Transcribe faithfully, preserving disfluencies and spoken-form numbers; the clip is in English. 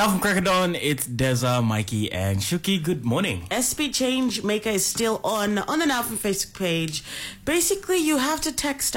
Now from Crackerdawn, it's Deza, Mikey, and Shuki. Good morning. S P Changemaker is still on on the Now from Facebook page. Basically, you have to text